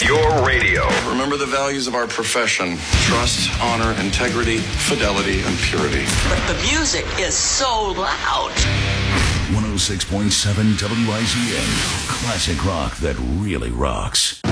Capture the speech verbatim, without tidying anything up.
your radio. Remember the values of our profession: trust, honor, integrity, fidelity, and purity. But the music is so loud. one oh six point seven W I Z N. Classic rock that really rocks.